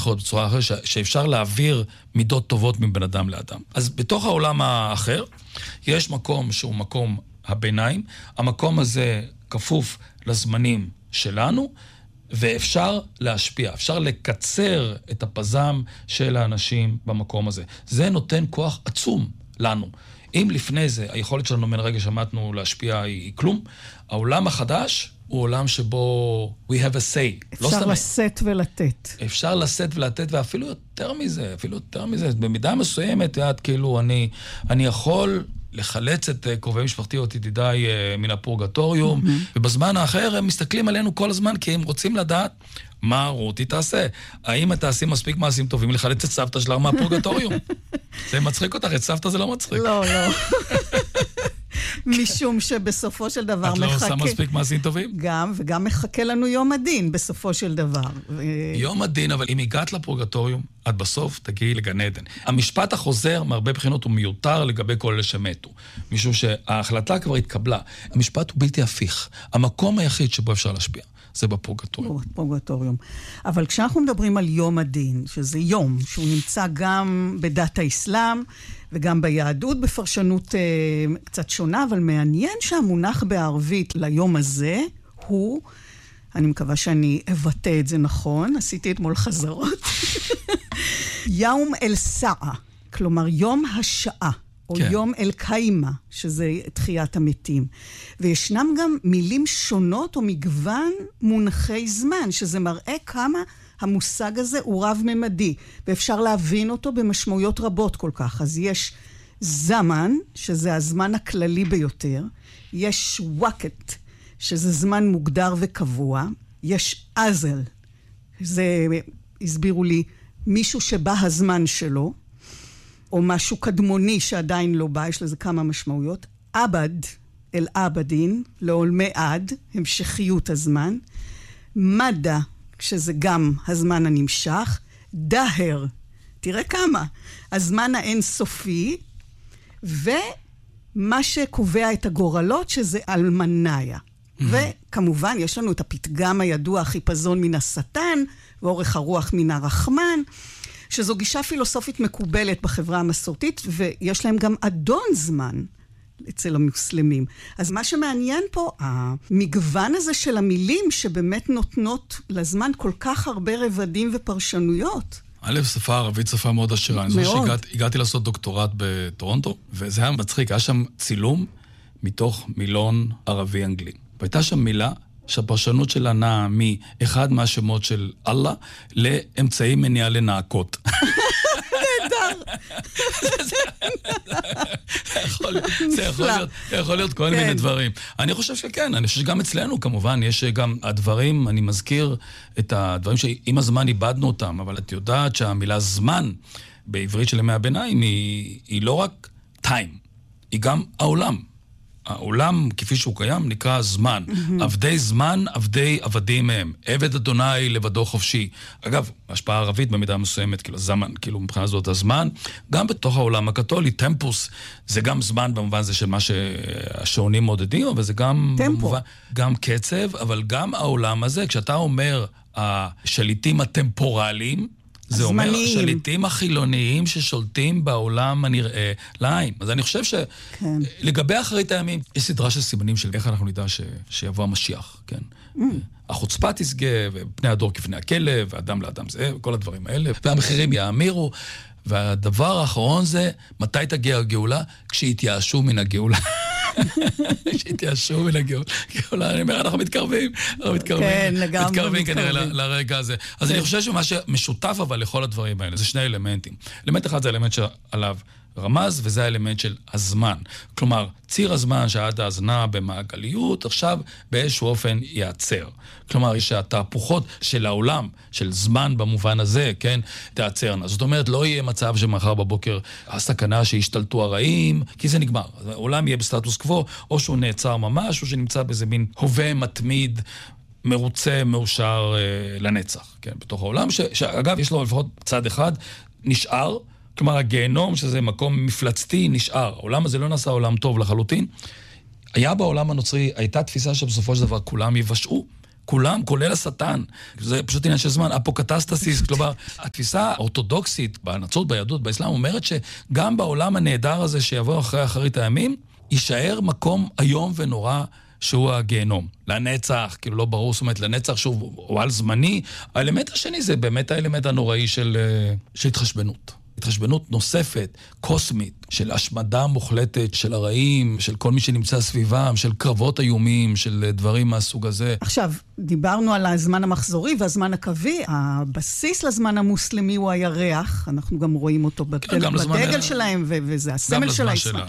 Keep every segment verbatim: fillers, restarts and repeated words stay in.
לחיות בצורה אחרת, שאפשר להעביר מידות טובות מבן אדם לאדם. אז בתוך העולם האחר, יש מקום שהוא מקום הביניים, המקום הזה כפוף לזמנים שלנו, ואפשר להשפיע, אפשר לקצר את הפזם של האנשים במקום הזה. זה נותן כוח עצום לנו. אם לפני זה, היכולת שלנו מן הרגע שמעתנו להשפיע היא, היא כלום, העולם החדש הוא עולם שבו we have a say. אפשר לא לשאת ולתת. אפשר לשאת ולתת, ואפילו יותר מזה, אפילו יותר מזה. במידה מסוימת, יד, כאילו, אני, אני יכול לחלץ את קרובי משפחתי או ידידיי מן הפורגטוריום, mm-hmm. ובזמן האחר הם מסתכלים עלינו כל הזמן, כי הם רוצים לדעת מה רותי תעשה. האם את תעשי מספיק מעשים טובים לחלץ את סבתא שלה מהפורגטוריום? זה מצחיק אותך, את סבתא זה לא מצחיק. לא, לא. משום שבסופו של דבר מחכה... את לא עושה מספיק מעשים טובים? גם, וגם מחכה לנו יום הדין בסופו של דבר. יום הדין, אבל אם הגעת לפורגטוריום, את בסוף תגיעי לגן עדן. המשפט החוזר, מהרבה בחינות, הוא מיותר לגבי כל אלה שמתו. משום שההחלטה כבר התקבלה. המשפט הוא בלתי הפיך. המקום היחיד שבו אפשר להשפיע, זה בפורגטוריום. בפורגטוריום. אבל כשאנחנו מדברים על יום הדין, שזה יום, שהוא נמצא גם בדת האסלאם, וגם ביהדות בפרשנות אה, קצת שונה, אבל מעניין שהמונח בערבית ליום הזה הוא, אני מקווה שאני אבטא את זה נכון, עשיתי אתמול חזרות, יום אל סעה, כלומר יום השעה, או כן. יום אל קיימה, שזה תחיית המתים. וישנם גם מילים שונות או מגוון מונחי זמן, שזה מראה כמה המושג הזה הוא רב-ממדי, ואפשר להבין אותו במשמעויות רבות כל כך. אז יש זמן, שזה הזמן הכללי ביותר, יש ווקט, שזה זמן מוגדר וקבוע, יש אזל, זה הסבירו לי מישהו שבא הזמן שלו, או משהו קדמוני שעדיין לא בא, יש לזה כמה משמעויות, אבד, אל אבדין, לעולמי עד, המשכיות הזמן, מדע, שזה גם הזמן הנמשך, דהר, תראה כמה, הזמן האינסופי, ומה שקובע את הגורלות, שזה אלמניה. Mm-hmm. וכמובן, יש לנו את הפתגם הידוע, החיפזון מן השטן, ואורך הרוח מן הרחמן, שזו גישה פילוסופית מקובלת בחברה המסורתית, ויש להם גם אדון זמן אצל המוסלמים. אז מה שמעניין פה, המגוון הזה של המילים שבאמת נותנות לזמן כל כך הרבה רבדים ופרשנויות. א', שפה ערבית, שפה מאוד עשירה. אני זוכר שהגעתי לעשות דוקטורט בטורונטו, וזה היה מצחיק, היה שם צילום מתוך מילון ערבי-אנגלי. והייתה שם מילה שהפרשנות שלה נעה מאחד מהשמות של אללה לאמצעי מניעה לנעקות. נהדר. זה יכול להיות כל מיני דברים. אני חושב שכן, אני חושב שגם אצלנו כמובן, יש גם הדברים, אני מזכיר את הדברים שעם הזמן איבדנו אותם, אבל את יודעת שהמילה זמן בעברית של ימי הביניים היא לא רק time, היא גם העולם. העולם, כפי שהוא קיים, נקרא זמן. עבדי זמן, עבדי עבדים מהם. עבד אדוני לבדו חופשי. אגב, השפעה ערבית במידה מסוימת, כאילו זמן, כאילו מבחינה זאת הזמן. גם בתוך העולם הקתולי, טמפוס, זה גם זמן במובן זה של מה שהשעונים מודדים, אבל זה גם, במובן, גם קצב, אבל גם העולם הזה, כשאתה אומר, השליטים הטמפורליים, זה אומר השליטים החילוניים ששולטים בעולם הנראה לעין. אז אני חושב שלגבי אחרית הימים, יש סדרה של סימנים של איך אנחנו נדע שיבוא המשיח, כן? החוצפה תסגה, ופני הדור כפני הכלב, ואדם לאדם זה, וכל הדברים האלה, והמחירים יאמירו, והדבר האחרון זה, מתי תגיע הגאולה? כשהתייאשו מן הגאולה. שהתייאשו מן הגאולה. אני אומר, אנחנו מתקרבים, אנחנו מתקרבים, מתקרבים כנראה לרגע הזה. אז אני חושב שמה שמשותף אבל לכל הדברים האלה, זה שני אלמנטים. אלמנט אחד זה אלמנט שעליו רמז, וזה האלמנט של הזמן. כלומר, ציר הזמן שעד ההזנה במעגליות, עכשיו באיזשהו אופן ייעצר. כלומר, יש התהפוכות של העולם, של זמן במובן הזה, כן, תיעצרנה. זאת אומרת, לא יהיה מצב שמחר בבוקר הסכנה שהשתלטו הרעים, כי זה נגמר. העולם יהיה בסטטוס קוו, או שהוא נעצר ממש, או שנמצא באיזה מין הווה מתמיד, מרוצה, מאושר אה, לנצח, כן, בתוך העולם, ש, שאגב, יש לו לפחות צד אחד, נשאר, כלומר, הגיהנום, שזה מקום מפלצתי, נשאר. העולם הזה לא נעשה עולם טוב לחלוטין. היה בעולם הנוצרי, הייתה תפיסה שבסופו של דבר כולם יבשעו, כולם, כולל השטן. זה פשוט עניין של זמן. אפוקטסטסיס, כלומר, התפיסה האורתודוקסית בנצרות, ביהדות, באסלאם, אומרת שגם בעולם הנהדר הזה שיבוא אחרי אחרית הימים, יישאר מקום היום ונורא שהוא הגיהנום. לנצח, כאילו לא ברור, זאת אומרת, לנצח שוב, הוא על זמני. האלמנט השני זה באמת האלמנט הנוראי של, של התחשבנות. התחשבנות נוספת, קוסמית, של השמדה מוחלטת, של הרעים, של כל מי שנמצא סביבם, של קרבות איומים, של דברים מהסוג הזה. עכשיו, דיברנו על הזמן המחזורי והזמן הקווי. הבסיס לזמן המוסלמי הוא הירח. אנחנו גם רואים אותו בדגל, כן, בדגל שלהם, ו- וזה הסמל של האסלאם.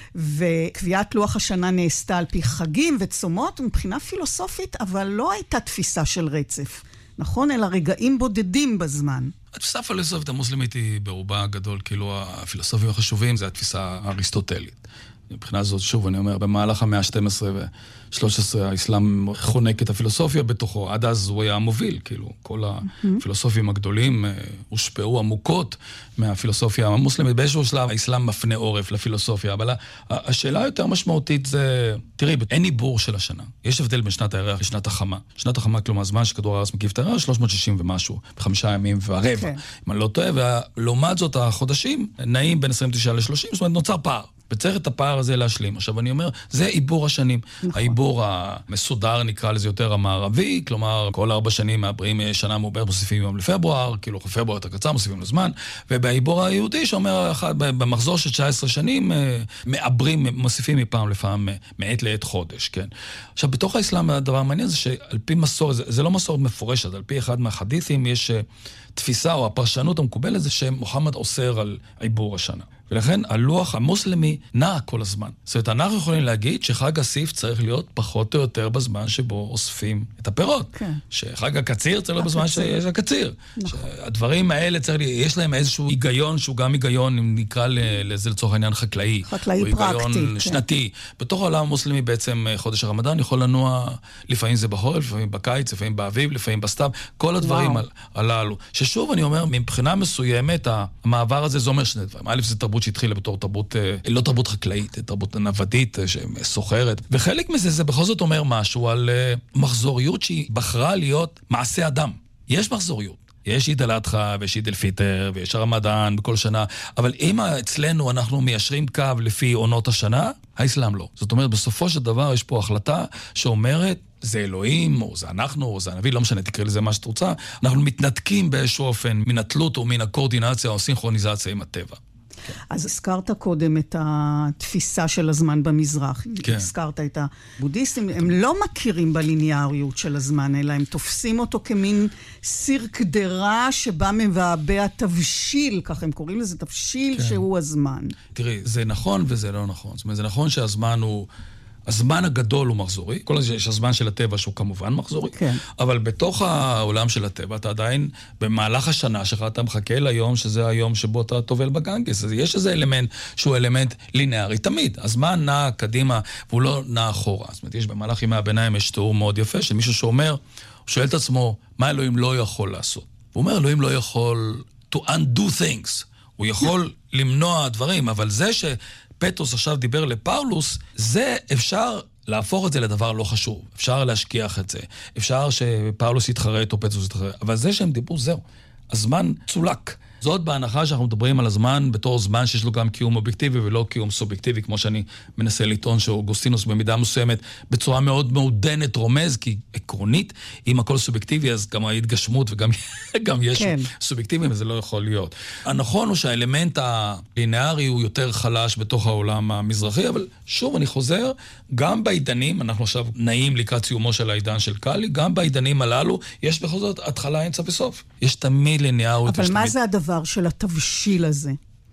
וקביעת לוח השנה נעשתה על פי חגים וצומות, מבחינה פילוסופית, אבל לא הייתה תפיסה של רצף. נכון? אלא רגעים בודדים בזמן. התפיסה הפילוסופית המוסלמית היא ברובה הגדול, כאילו הפילוסופים החשובים זה התפיסה האריסטוטלית. מבחינה זאת, שוב, אני אומר, במהלך המאה ה-שתים עשרה ו-שלוש עשרה, האסלאם חונק את הפילוסופיה בתוכו. עד אז הוא היה המוביל, כאילו, כל הפילוסופים הגדולים הושפעו עמוקות מהפילוסופיה המוסלמית. באיזשהו שלב, האסלאם מפנה עורף לפילוסופיה, אבל השאלה היותר משמעותית זה, תראי, אין עיבור של השנה. יש הבדל בין שנת הירח לשנת החמה. שנת החמה, כלומר, הזמן שכדור הארץ מקיף את הירח, שלוש מאות ושישים ומשהו, בחמישה ימים ורבע. אם אני לא טועה, ולעומת זאת, החודשים נעים בין עשרים ותשע ל-שלושים, זאת אומרת, נוצר פער. וצריך את הפער הזה להשלים. עכשיו אני אומר, זה עיבור השנים. נכון. העיבור המסודר נקרא לזה יותר המערבי, כלומר, כל ארבע שנים מעברים שנה מעוברת, מוסיפים יום לפברואר, כאילו פברואר יותר קצר, מוסיפים לזמן, ובעיבור היהודי שאומר, במחזור של תשע עשרה שנים, מעברים, מוסיפים מפעם לפעם, מעת לעת חודש, כן. עכשיו, בתוך האסלאם הדבר המעניין זה שעל פי מסורת, זה, זה לא מסורת מפורשת, על פי אחד מהחדית'ים יש תפיסה או הפרשנות המקובלת זה שמוחמד אוסר על עיבור השנה. ולכן הלוח המוסלמי נע כל הזמן. זאת אומרת, אנחנו יכולים להגיד שחג הסיף צריך להיות פחות או יותר בזמן שבו אוספים את הפירות. כן. שחג הקציר צריך להיות בזמן שיש הקציר. נכון. שהדברים האלה צריך, יש להם איזשהו היגיון שהוא גם היגיון, אם נקרא לזה לצורך העניין חקלאי. חקלאי פרקטי. או היגיון כן. שנתי. בתוך העולם המוסלמי בעצם חודש הרמדאן יכול לנוע, לפעמים זה בחורף, לפעמים בקיץ, לפעמים באביב, לפעמים בסתיו, כל הדברים על, הללו. ששוב אני אומר, מבחינה מסוימת, המעבר הזה זה אומר שני דברים. א', זה תרבות שהתחילה בתור תרבות, לא תרבות חקלאית, תרבות נוודית שסוחרת. וחלק מזה זה בכל זאת אומר משהו על מחזוריות שהיא בחרה להיות מעשה אדם. יש מחזוריות. יש עיד אל אדחא ויש עיד אל פיטר ויש הרמדאן בכל שנה, אבל אם אצלנו אנחנו מיישרים קו לפי עונות השנה, האסלאם לא. זאת אומרת, בסופו של דבר יש פה החלטה שאומרת, זה אלוהים, או זה אנחנו, או זה הנביא, לא משנה, תקרא לזה מה שאת רוצה. אנחנו מתנתקים באיזשהו אופן מן התלות או מן הקורדינציה או סינכרוניזציה עם הטבע. אז הזכרת קודם את התפיסה של הזמן במזרח. כן. הזכרת את הבודהיסטים. הם לא מכירים בליניאריות של הזמן, אלא הם תופסים אותו כמין סיר קדרה שבה מבעבע תבשיל, כך הם קוראים לזה תבשיל כן. שהוא הזמן. תראי, זה נכון וזה לא נכון. זאת אומרת, זה נכון שהזמן הוא... הזמן הגדול הוא מחזורי, כל הזה יש הזמן של הטבע שהוא כמובן מחזורי, כן. אבל בתוך העולם של הטבע אתה עדיין במהלך השנה שלך אתה מחכה ליום שזה היום שבו אתה טובל בגנגס, אז יש איזה אלמנט שהוא אלמנט לינארי, תמיד, הזמן נע קדימה והוא לא נע אחורה, זאת אומרת יש במהלך ימי הביניים יש תיאור מאוד יפה של מישהו שאומר, הוא שואל את עצמו מה אלוהים לא יכול לעשות, הוא אומר אלוהים לא יכול to undo things, הוא יכול למנוע דברים, אבל זה ש... פטרוס עכשיו דיבר לפאולוס, זה אפשר להפוך את זה לדבר לא חשוב. אפשר להשכיח את זה. אפשר שפאולוס יתחרט או פטרוס יתחרט. אבל זה שהם דיברו, זהו. הזמן צולק. זאת בהנחה שאנחנו מדברים על הזמן בתור זמן שיש לו גם קיום אובייקטיבי ולא קיום סובייקטיבי, כמו שאני מנסה לטעון שאוגוסטינוס במידה מסוימת בצורה מאוד מעודנת רומז, כי עקרונית, אם הכל סובייקטיבי, אז גם ההתגשמות וגם גם יש כן. סובייקטיבי, וזה לא יכול להיות. הנכון הוא שהאלמנט הלינארי הוא יותר חלש בתוך העולם המזרחי, אבל שוב אני חוזר, גם בעידנים, אנחנו עכשיו נעים לקראת סיומו של העידן של קאלי, גם בעידנים הללו יש בכל זאת התחלה, אמצע וסוף. יש תמיד ליניאריות. אבל מה תמיד... זה הדבר של התבשיל הזה?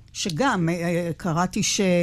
שגם קראתי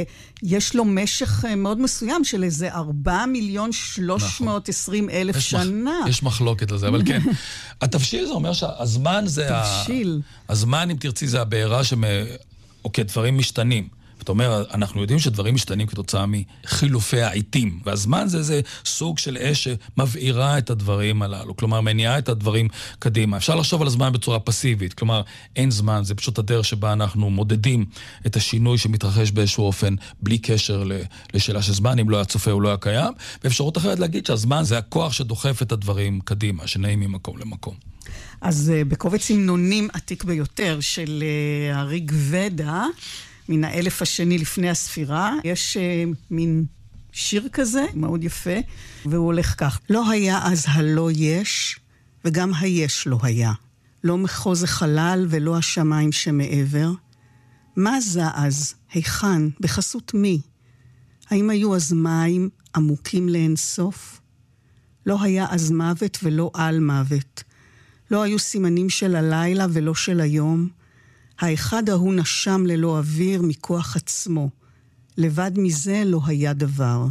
שיש לו משך מאוד מסוים של איזה ארבעה מיליון שלוש מאות ועשרים אלף שנה. יש מחלוקת על זה, אבל כן. התבשיל זה אומר שהזמן זה... תבשיל. הזמן, אם תרצי, זה הבעירה אוקיי, דברים משתנים. אתה אומר, אנחנו יודעים שדברים משתנים כתוצאה מחילופי העיתים, והזמן זה איזה סוג של אש שמבעירה את הדברים הללו, כלומר, מניעה את הדברים קדימה. אפשר לחשוב על הזמן בצורה פסיבית, כלומר, אין זמן, זה פשוט הדרך שבה אנחנו מודדים את השינוי שמתרחש באיזשהו אופן, בלי קשר לשאלה של זמן, אם לא היה צופה או לא היה קיים, ואפשרות אחרת להגיד שהזמן זה הכוח שדוחף את הדברים קדימה, שנעים ממקום למקום. אז בקובץ המנונים עתיק ביותר של הריג ודה, מן האלף השני לפני הספירה, יש מין שיר כזה, מאוד יפה, והוא הולך כך. לא היה אז הלא יש, וגם היש לא היה. לא מחוז החלל ולא השמיים שמעבר. מה זה אז? היכן? בחסות מי? האם היו אז מים עמוקים לאינסוף? לא היה אז מוות ולא על מוות. לא היו סימנים של הלילה ולא של היום. האחד ההוא נשם ללא אוויר מכוח עצמו. לבד מזה לא היה דבר.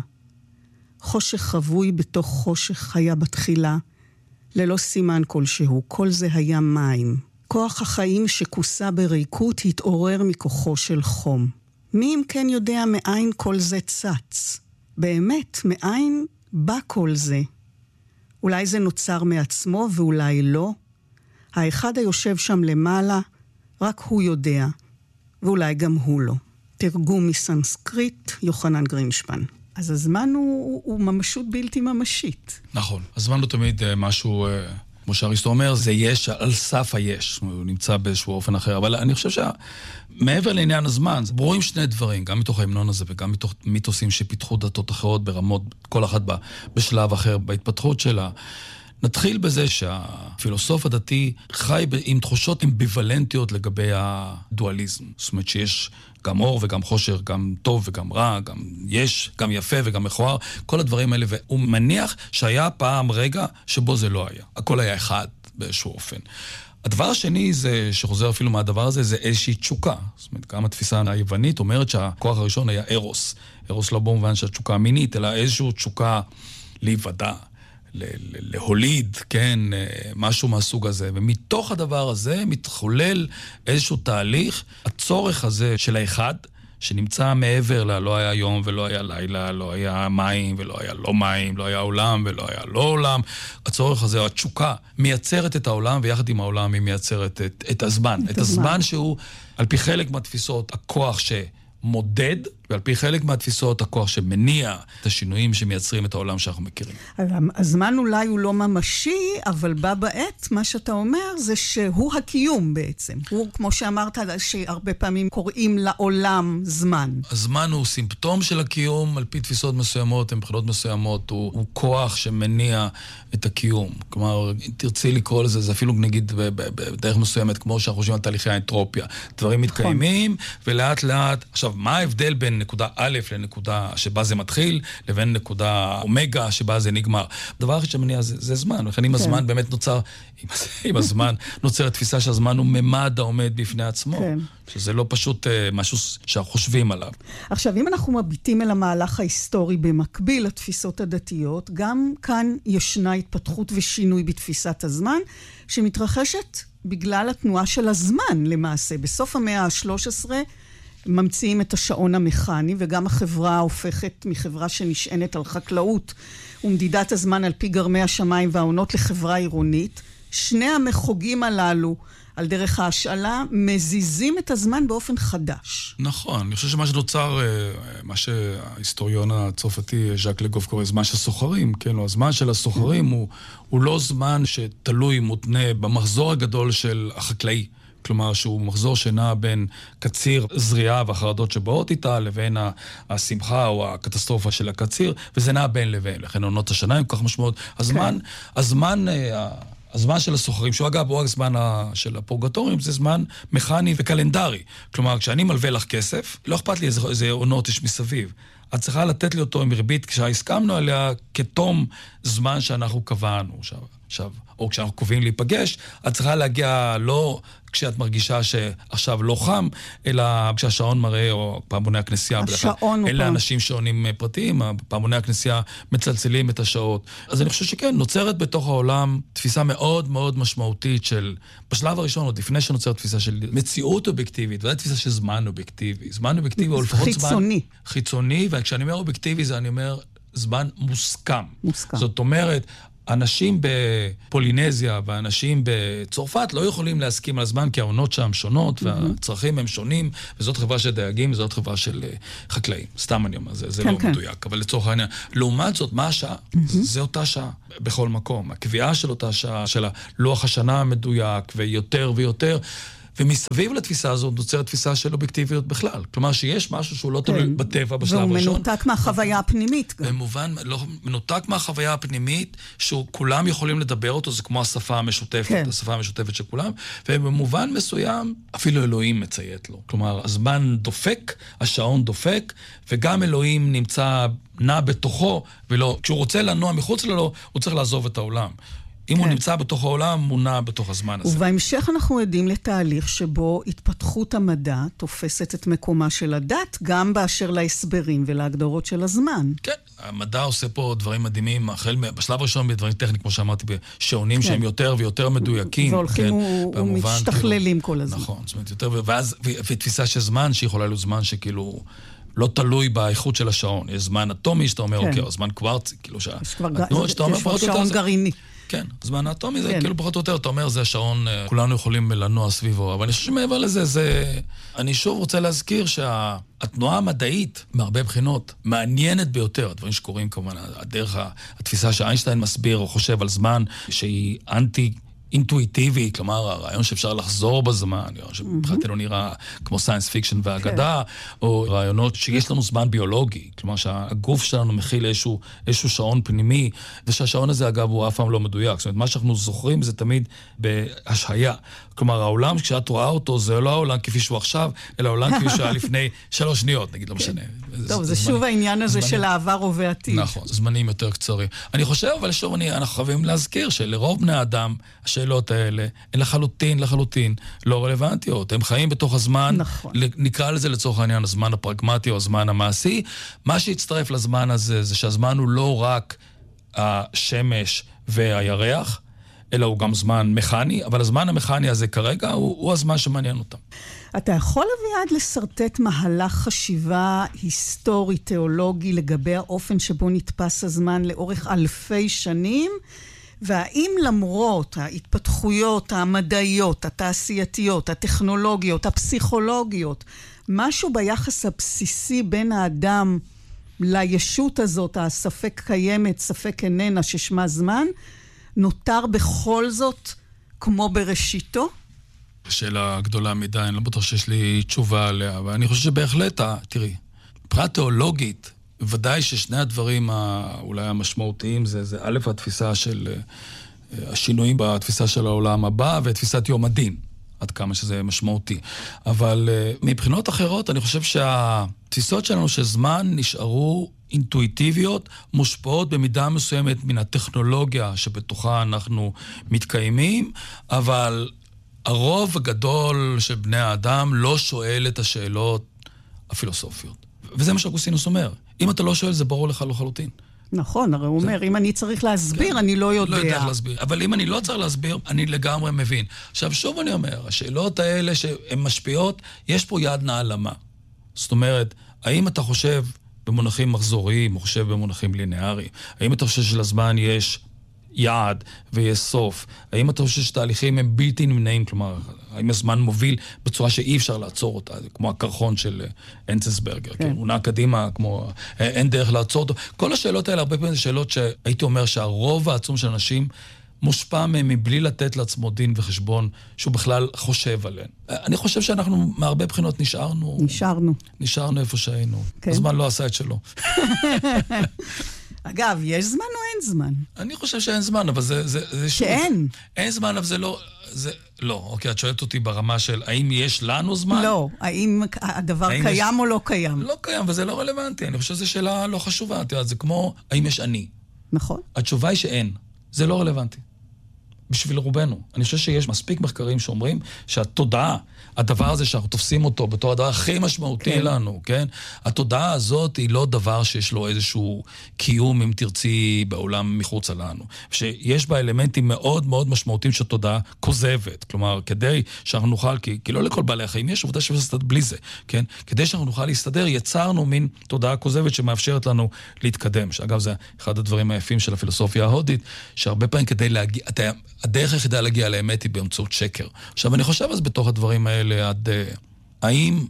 חושך חבוי בתוך חושך היה בתחילה, ללא סימן כלשהו, כל זה היה מים. כוח החיים שכוסה בריקות התעורר מכוחו של חום. מי אם כן יודע מאין כל זה צץ? באמת, מאין בא כל זה? אולי זה נוצר מעצמו ואולי לא? האחד היושב שם למעלה, רק הוא יודע, ואולי גם הוא לא. תרגום מסנסקריט, יוחנן גרינשפן. אז הזמן הוא, הוא ממשות בלתי ממשית. נכון. הזמן הוא תמיד משהו, כמו שאריסטו אומר, זה יש על סף היש. הוא נמצא באיזשהו אופן אחר. אבל אני חושב שמעבר לעניין הזמן, ברורים שני דברים, גם מתוך ההמנון הזה וגם מתוך מיתוסים שפיתחו דתות אחרות ברמות, כל אחת בשלב אחר בהתפתחות שלה. נתחיל בזה שהפילוסוף הדתי חי עם תחושות אמביוולנטיות לגבי הדואליזם. זאת אומרת שיש גם אור וגם חושר, גם טוב וגם רע, גם יש, גם יפה וגם מכוער, כל הדברים האלה, והוא מניח שהיה פעם רגע שבו זה לא היה. הכל היה אחד באיזשהו אופן. הדבר השני זה, שחוזר אפילו מהדבר הזה, זה איזושהי תשוקה. זאת אומרת, גם התפיסה היוונית אומרת שהכוח הראשון היה ארוס. ארוס לא במובן שהתשוקה המינית, אלא איזושהי תשוקה להיוודע. להוליד, כן, משהו מהסוג הזה. ומתוך הדבר הזה מתחולל איזשהו תהליך, הצורך הזה של האחד, שנמצא מעבר לה, לא היה יום ולא היה לילה, לא היה מים ולא היה לא מים, לא היה עולם ולא היה לא עולם. הצורך הזה, התשוקה, מייצרת את העולם, ויחד עם העולם היא מייצרת את, את הזמן. את, את הזמן. הזמן שהוא, על פי חלק מהתפיסות, הכוח ש... מודד, ועל פי חלק מהתפיסות, הכוח שמניע את השינויים שמייצרים את העולם שאנחנו מכירים. הזמן אולי הוא לא ממשי, אבל בא בעת, מה שאתה אומר, זה שהוא הקיום בעצם. הוא, כמו שאמרת, שהרבה פעמים קוראים לעולם זמן. הזמן הוא סימפטום של הקיום, על פי תפיסות מסוימות, מבחינות מסוימות, הוא, הוא כוח שמניע את הקיום. כלומר, אם תרצי לקרוא לזה, זה אפילו נגיד בדרך מסוימת, כמו שאנחנו חושבים על תהליכי האנטרופיה. דברים מתקיימים, ולאט לאט, עכשיו, מה ההבדל בין נקודה א' לנקודה שבה זה מתחיל, לבין נקודה אומגה שבה זה נגמר? הדבר הכי שמניע זה, זה זמן. לכן אם הזמן באמת נוצר, אם הזמן נוצר התפיסה שהזמן הוא ממד העומד בפני עצמו, כן. שזה לא פשוט משהו שאנחנו חושבים עליו. עכשיו, אם אנחנו מביטים אל המהלך ההיסטורי במקביל לתפיסות הדתיות, גם כאן ישנה התפתחות ושינוי בתפיסת הזמן, שמתרחשת בגלל התנועה של הזמן למעשה. בסוף המאה ה-שלוש עשרה, ממציאים את השעון המכני, וגם החברה הופכת מחברה שנשענת על חקלאות ומדידת הזמן על פי גרמי השמיים והעונות לחברה עירונית. שני המחוגים הללו, על דרך ההשאלה, מזיזים את הזמן באופן חדש. נכון, אני חושב שמה שנוצר, מה שההיסטוריון הצרפתי ז'אק לגוף קורא, זמן של סוחרים, כן, לא, הזמן של הסוחרים הוא, הוא לא זמן שתלוי, מותנה במחזור הגדול של החקלאי. כלומר, שהוא מחזור שנע בין קציר זריעה והחרדות שבאות איתה, לבין השמחה או הקטסטרופה של הקציר, וזה נע בין לבין. לכן עונות השנה הם כך משמעות. הזמן, כן. הזמן, הזמן של הסוחרים, שהוא אגב, הוא הזמן של הפורגטורים, זה זמן מכני וקלנדרי. כלומר, כשאני מלווה לך כסף, לא אכפת לי איזה, איזה עונות יש מסביב. את צריכה לתת לי אותו עם ריבית כשהסכמנו עליה כתום זמן שאנחנו קבענו. עכשיו, עכשיו, או כשאנחנו קובעים להיפגש, את צריכה להגיע לא כשאת מרגישה שעכשיו לא חם, אלא כשהשעון מראה, או פעמוני הכנסייה. השעון. אלה אנשים שעונים פרטיים, פעמוני הכנסייה מצלצלים את השעות. אז אני חושב שכן, נוצרת בתוך העולם תפיסה מאוד מאוד משמעותית של, בשלב הראשון, עוד לפני שנוצרת תפיסה של מציאות אובייקטיבית, וזו תפיסה של זמן אובייקטיבי. זמן אובייקטיבי, או לפחות זמן... חיצוני. חיצוני, וכשאני אומר אובייקטיבי, זה אני אומר זמן מוסכם. מוסכם. זאת אומרת, אנשים בפולינזיה ואנשים בצרפת לא יכולים להסכים על הזמן, כי העונות שם שונות והצרכים הם שונים, וזאת חברה של דייגים וזאת חברה של חקלאים. סתם אני אומר, זה, זה לא מדויק, אבל לצורך העניין. לעומת זאת, מה השעה? זה אותה שעה בכל מקום. הקביעה של אותה שעה, של הלוח השנה המדויק ויותר ויותר, ומסביב לתפיסה הזאת נוצרת תפיסה של אובייקטיביות בכלל. כלומר שיש משהו שהוא לא תלוי בטבע בשלב הראשון. והוא מנותק מהחוויה הפנימית גם. במובן, לא, מנותק מהחוויה הפנימית, שכולם יכולים לדבר אותו, זה כמו השפה המשותפת, כן. השפה המשותפת של כולם, ובמובן מסוים, אפילו אלוהים מציית לו. כלומר, הזמן דופק, השעון דופק, וגם אלוהים נמצא, נע בתוכו, ולא, כשהוא רוצה לנוע מחוץ לו, הוא צריך לעזוב את העולם. אם כן. הוא נמצא בתוך העולם, הוא נע בתוך הזמן הזה. ובהמשך אנחנו עדים לתהליך שבו התפתחות המדע תופסת את מקומה של הדת, גם באשר להסברים ולהגדרות של הזמן. כן, המדע עושה פה דברים מדהימים, החל בשלב הראשון בדברים טכניים, כמו שאמרתי, בשעונים כן. שהם יותר ויותר מדויקים. והולכים כן, ומשתכללים כאילו, כל הזמן. נכון, זאת אומרת, יותר, ואז, ותפיסה של זמן, שיכולה להיות זמן שכאילו... לא תלוי באיכות של השעון. יש זמן אטומי שאתה אומר, אוקיי, זמן קוורצי, כאילו שה... יש כבר שעון גרעיני. כן, זמן האטומי זה כאילו פחות או יותר, אתה אומר, זה השעון, כולנו יכולים לנוע סביבו, אבל אני חושב שמעבר לזה, זה... אני שוב רוצה להזכיר שהתנועה המדעית, מהרבה בחינות, מעניינת ביותר, הדברים שקורים כמובן, הדרך, התפיסה שאיינשטיין מסביר או חושב על זמן, שהיא אנטי... אינטואיטיבי, כלומר, הרעיון שאפשר לחזור בזמן, שבחינתי לא נראה כמו סיינס פיקשן והאגדה, או רעיונות שיש לנו זמן ביולוגי, כלומר שהגוף שלנו מכיל איזשהו, איזשהו שעון פנימי, ושהשעון הזה, אגב, הוא אף פעם לא מדויק. זאת אומרת, מה שאנחנו זוכרים זה תמיד בהשהיה. כלומר, העולם, כשאת רואה אותו, זה לא העולם כפי שהוא עכשיו, אלא העולם כפי שהוא היה לפני שלוש שניות, נגיד, לא משנה. טוב, זה שוב העניין הזה של העבר ובעתיד. נכון, זה זמנים יותר קצרים. אני חושב, אבל שוב, אנחנו חייבים להזכיר שלרוב בני האדם, השאלות האלה, הן לחלוטין, לחלוטין, לא רלוונטיות. הם חיים בתוך הזמן, נכון. נקרא לזה לצורך העניין, הזמן הפרגמטי או הזמן המעשי. מה שהצטרף לזמן הזה, זה שהזמן הוא לא רק השמש והירח, אלא הוא גם זמן מכני, אבל הזמן המכני הזה כרגע הוא, הוא הזמן שמעניין אותם. אתה יכול אביעד לסרטט מהלך חשיבה היסטורי, תיאולוגי, לגבי האופן שבו נתפס הזמן לאורך אלפי שנים, והאם למרות ההתפתחויות המדעיות, התעשייתיות, הטכנולוגיות, הפסיכולוגיות, משהו ביחס הבסיסי בין האדם לישות הזאת, הספק קיימת, ספק איננה, ששמה זמן, נותר בכל זאת כמו בראשיתו? שאלה גדולה מדי, אני לא בטוח שיש לי תשובה עליה, אבל אני חושב שבהחלט, תראי, מבחינה תיאולוגית, ודאי ששני הדברים אולי המשמעותיים זה, זה א', התפיסה של השינויים בתפיסה של העולם הבא, ותפיסת יום הדין, עד כמה שזה משמעותי. אבל מבחינות אחרות, אני חושב שהתפיסות שלנו של זמן נשארו אינטואיטיביות, מושפעות במידה מסוימת מן הטכנולוגיה שבתוכה אנחנו מתקיימים, אבל הרוב הגדול של בני האדם לא שואל את השאלות הפילוסופיות. וזה מה שאגוסטינוס אומר. אם אתה לא שואל, זה ברור לך לחלוטין. נכון, הרי הוא אומר, אם אני צריך להסביר, אני לא יודע. לא יודע להסביר. אבל אם אני לא צריך להסביר, אני לגמרי מבין. עכשיו, שוב אני אומר, השאלות האלה שהן משפיעות, יש פה יד נעלמה. זאת אומרת, האם אתה חושב במונחים מחזוריים, או חושב במונחים ליניאריים? האם אתה חושב שלזמן יש יעד ויש סוף? האם אתה חושב שתהליכים הם בלתי נמנעים? כלומר, האם הזמן מוביל בצורה שאי אפשר לעצור אותה, כמו הקרחון של אנצסברגר, כן. הוא נע קדימה, כמו אין דרך לעצור אותו. כל השאלות האלה, הרבה פעמים זה שאלות שהייתי אומר שהרוב העצום של אנשים מושפע מהם מבלי לתת לעצמו דין וחשבון שהוא בכלל חושב עליהן. אני חושב שאנחנו מהרבה בחינות נשארנו... נשארנו. נשארנו איפה שהיינו. כן. הזמן לא עשה את שלו. אגב, יש זמן או אין זמן? אני חושב שאין זמן, אבל זה... זה, זה שאין. אין זמן, אבל זה לא... זה, לא, אוקיי, את שואלת אותי ברמה של האם יש לנו זמן? לא, האם הדבר האם קיים יש... או לא קיים? לא קיים, וזה לא רלוונטי. אני חושב שזו שאלה לא חשובה. תראה, זה כמו, האם יש אני? נכון. התשובה היא שאין. זה לא רלוונטי. בשביל רובנו. אני חושב שיש מספיק מחקרים שאומרים שהתודעה, הדבר הזה שאנחנו תופסים אותו בתור הדבר הכי משמעותי כן. לנו, כן? התודעה הזאת היא לא דבר שיש לו איזשהו קיום, אם תרצי, בעולם מחוץ לנו. שיש בה אלמנטים מאוד מאוד משמעותיים שהתודעה כוזבת. כלומר, כדי שאנחנו נוכל, כי, כי לא לכל בעלי החיים יש עובדה שאפשר בלי זה, כן? כדי שאנחנו נוכל להסתדר, יצרנו מין תודעה כוזבת שמאפשרת לנו להתקדם. שאגב, זה אחד הדברים היפים של הפילוסופיה ההודית, שהרבה פעמים כדי להגיע, אתה, הדרך היחידה להגיע לאמת היא באמצעות שקר. עכשיו, אני חושב אז בתוך הדברים האלה, עד uh, האם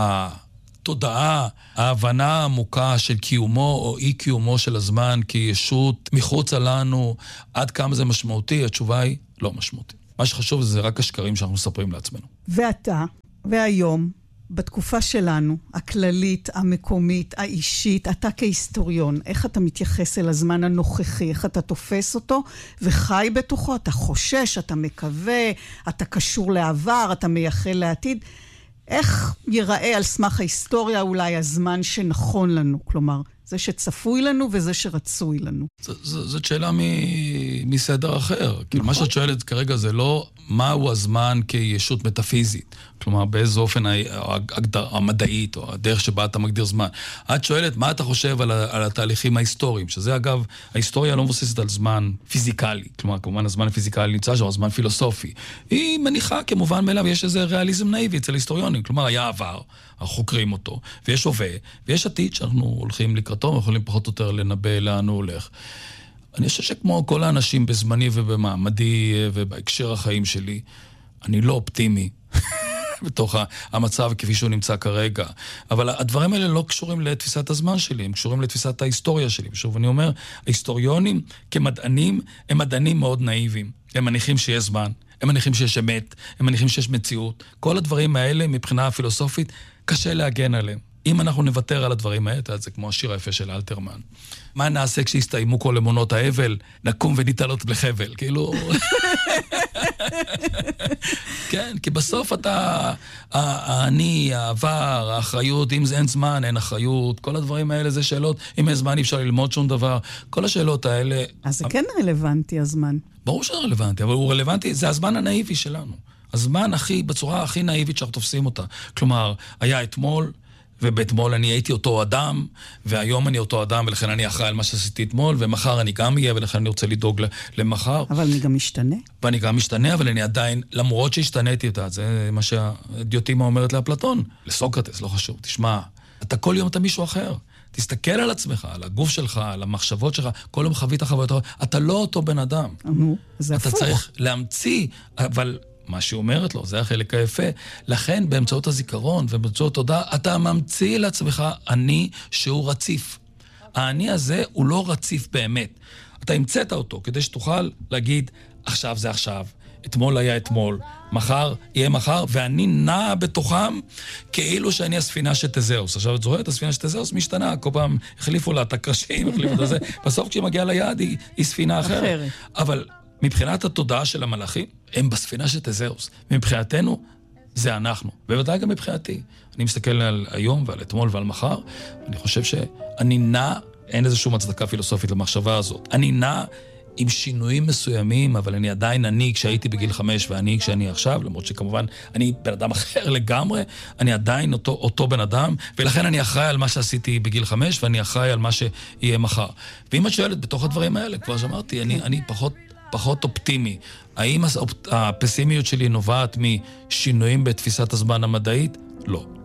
התודעה, ההבנה העמוקה של קיומו או אי קיומו של הזמן כישות מחוץ לנו, עד כמה זה משמעותי, התשובה היא לא משמעותי. מה שחשוב זה רק השקרים שאנחנו מספרים לעצמנו. ואתה, והיום, בתקופה שלנו, הכללית, המקומית, האישית, אתה כהיסטוריון, איך אתה מתייחס אל הזמן הנוכחי, איך אתה תופס אותו וחי בתוכו, אתה חושש, אתה מקווה, אתה קשור לעבר, אתה מייחל לעתיד. איך ייראה על סמך ההיסטוריה אולי הזמן שנכון לנו? כלומר, זה שצפוי לנו וזה שרצוי לנו. ז, ז, זאת שאלה מ, מסדר אחר. נכון. כאילו, מה שאת שואלת כרגע זה לא מהו הזמן כישות מטאפיזית. כלומר, באיזה אופן ההגדר, המדעית או הדרך שבה אתה מגדיר זמן. את שואלת מה אתה חושב על, על התהליכים ההיסטוריים, שזה אגב, ההיסטוריה לא מבוססת על זמן פיזיקלי. כלומר, כמובן הזמן הפיזיקלי נמצא שם, הזמן פילוסופי. היא מניחה כמובן מאליו, יש איזה ריאליזם נאיבי אצל היסטוריונים. כלומר, היה עבר, אנחנו חוקרים אותו, ויש הווה, ויש עתיד שאנחנו הולכים לקראתו, ויכולים פחות או יותר לנבא לאן הוא הולך. אני חושב שכמו כל האנשים בזמני ובמעמדי ובהקשר החיים שלי, אני לא אופטימי בתוך המצב כפי שהוא נמצא כרגע. אבל הדברים האלה לא קשורים לתפיסת הזמן שלי, הם קשורים לתפיסת ההיסטוריה שלי. שוב, אני אומר, ההיסטוריונים כמדענים הם מדענים מאוד נאיביים. הם מניחים שיש זמן, הם מניחים שיש אמת, הם מניחים שיש מציאות. כל הדברים האלה מבחינה פילוסופית קשה להגן עליהם. אם אנחנו נוותר על הדברים האלה, זה כמו השיר היפה של אלתרמן. מה נעשה כשיסתיימו כל אמונות האבל? נקום וניתלות לחבל. כאילו... כן, כי בסוף אתה... אני, העבר, האחריות, אם זה אין זמן, אין אחריות, כל הדברים האלה זה שאלות, אם אין זמן אי אפשר ללמוד שום דבר. כל השאלות האלה... אז זה כן רלוונטי, הזמן. ברור שזה רלוונטי, אבל הוא רלוונטי, זה הזמן הנאיבי שלנו. הזמן הכי, בצורה הכי נאיבית שאנחנו תופסים אותה. כלומר, היה אתמול, ובאתמול אני הייתי אותו אדם, והיום אני אותו אדם, ולכן אני אחראי על מה שעשיתי אתמול, ומחר אני גם אהיה, ולכן אני רוצה לדאוג למחר. אבל אני גם משתנה. ואני גם משתנה, אבל אני עדיין, למרות שהשתניתי אותה, זה מה שהדיוטימה אומרת לאפלטון, לסוקרטס, לא חשוב, תשמע, אתה כל יום אתה מישהו אחר. תסתכל על עצמך, על הגוף שלך, על המחשבות שלך, כל יום חווית חוויות, אתה לא אותו בן אדם. נו, זה הפוך. אתה צריך להמציא, אבל... מה שהיא אומרת לו, זה החלק היפה. לכן, באמצעות הזיכרון ובאמצעות תודה, אתה ממציא לעצמך אני שהוא רציף. האני הזה הוא לא רציף באמת. אתה המצאת אותו כדי שתוכל להגיד, עכשיו זה עכשיו, אתמול היה אתמול, מחר יהיה מחר, ואני נע בתוכם כאילו שאני הספינה של תזאוס. עכשיו את זוכרת, הספינה של תזאוס משתנה, כל פעם החליפו לה את הקרשים, החליפו את זה. בסוף כשהיא מגיעה ליעד היא, היא ספינה אחרת. אחרת. אבל... מבחינת התודעה של המלאכים, הם בספינה של תזאוס. מבחינתנו, זה אנחנו. בוודאי גם מבחינתי. אני מסתכל על היום ועל אתמול ועל מחר, ואני חושב שאני נע, אין איזושהי מצדקה פילוסופית למחשבה הזאת. אני נע עם שינויים מסוימים, אבל אני עדיין אני כשהייתי בגיל חמש, ואני כשאני עכשיו, למרות שכמובן אני בן אדם אחר לגמרי, אני עדיין אותו, אותו בן אדם, ולכן אני אחראי על מה שעשיתי בגיל חמש, ואני אחראי על מה שיהיה מחר. ואם את שואלת בתוך הדברים האלה, כבר שאמרתי, אני, אני פחות... פחות אופטימי. האם הפסימיות שלי נובעת משינויים בתפיסת הזמן המדעית? לא.